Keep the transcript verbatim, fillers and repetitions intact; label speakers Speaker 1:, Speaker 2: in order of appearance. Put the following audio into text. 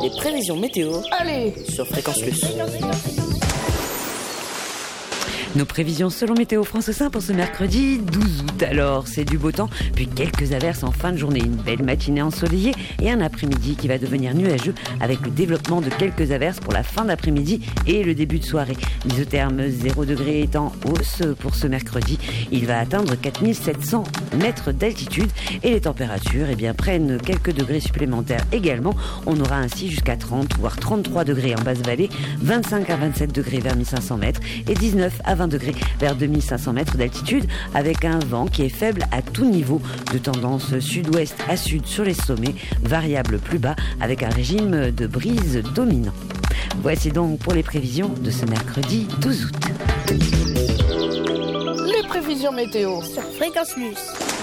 Speaker 1: Les prévisions météo.
Speaker 2: Allez,
Speaker 1: sur Fréquence Plus.
Speaker 3: Nos prévisions selon Météo France Sein pour ce mercredi douze août. Alors, c'est du beau temps, puis quelques averses en fin de journée. Une belle matinée ensoleillée et un après-midi qui va devenir nuageux avec le développement de quelques averses pour la fin d'après-midi et le début de soirée. L'isotherme zéro degré est en hausse pour ce mercredi. Il va atteindre quatre mille sept cents mètres d'altitude et les températures eh bien, prennent quelques degrés supplémentaires également. On aura ainsi jusqu'à trente voire trente-trois degrés en basse vallée, vingt-cinq à vingt-sept degrés vers mille cinq cents mètres et dix-neuf à vingt degrés vers deux mille cinq cents mètres d'altitude avec un vent qui est faible à tout niveau de tendance sud-ouest à sud sur les sommets, variable plus bas avec un régime de brise dominant. Voici donc pour les prévisions de ce mercredi douze août.
Speaker 2: les prévisions météo
Speaker 4: sur Fréquence Plus.